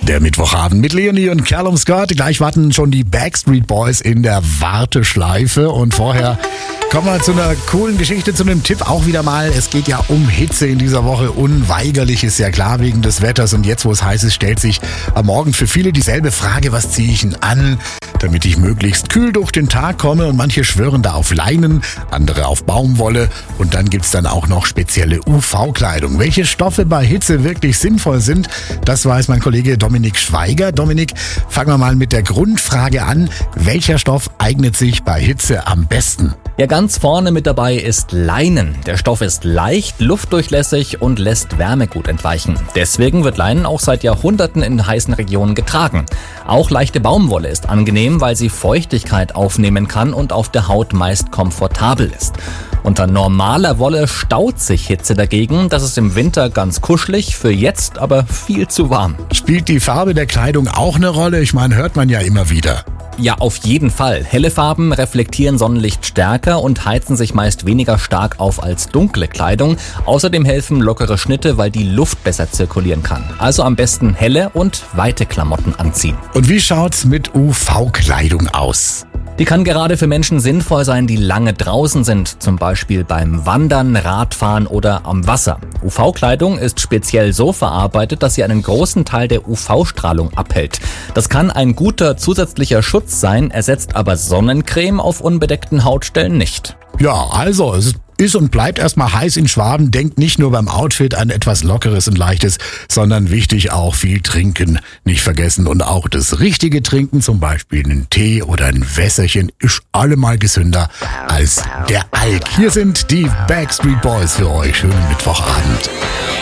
Der Mittwochabend mit Leonie und Callum Scott. Gleich warten schon die Backstreet Boys in der Warteschleife. Und vorher kommen wir zu einer coolen Geschichte, zu einem Tipp auch wieder mal. Es geht ja um Hitze in dieser Woche. Unweigerlich ist ja klar wegen des Wetters. Und jetzt, wo es heiß ist, stellt sich am Morgen für viele dieselbe Frage: Was ziehe ich denn an, damit ich möglichst kühl durch den Tag komme? Und manche schwören da auf Leinen, andere auf Baumwolle. Und dann gibt's dann auch noch spezielle UV-Kleidung. Welche Stoffe bei Hitze wirklich sinnvoll sind, das weiß mein Kollege Dominik Schweiger. Dominik, fangen wir mal mit der Grundfrage an. Welcher Stoff eignet sich bei Hitze am besten? Ja, ganz vorne mit dabei ist Leinen. Der Stoff ist leicht, luftdurchlässig und lässt Wärme gut entweichen. Deswegen wird Leinen auch seit Jahrhunderten in heißen Regionen getragen. Auch leichte Baumwolle ist angenehm, weil sie Feuchtigkeit aufnehmen kann und auf der Haut meist komfortabel ist. Unter normaler Wolle staut sich Hitze dagegen. Das ist im Winter ganz kuschelig, für jetzt aber viel zu warm. Spielt die Farbe der Kleidung auch eine Rolle? Ich meine, hört man ja immer wieder. Ja, auf jeden Fall. Helle Farben reflektieren Sonnenlicht stärker und heizen sich meist weniger stark auf als dunkle Kleidung. Außerdem helfen lockere Schnitte, weil die Luft besser zirkulieren kann. Also am besten helle und weite Klamotten anziehen. Und wie schaut's mit UV-Kleidung aus? Die kann gerade für Menschen sinnvoll sein, die lange draußen sind, zum Beispiel beim Wandern, Radfahren oder am Wasser. UV-Kleidung ist speziell so verarbeitet, dass sie einen großen Teil der UV-Strahlung abhält. Das kann ein guter zusätzlicher Schutz sein, ersetzt aber Sonnencreme auf unbedeckten Hautstellen nicht. Ja, also es ist und bleibt erstmal heiß in Schwaben. Denkt nicht nur beim Outfit an etwas Lockeres und Leichtes, sondern wichtig auch viel trinken. Nicht vergessen, und auch das richtige Trinken, zum Beispiel einen Tee oder ein Wässerchen, ist allemal gesünder als der Alk. Hier sind die Backstreet Boys für euch. Schönen Mittwochabend.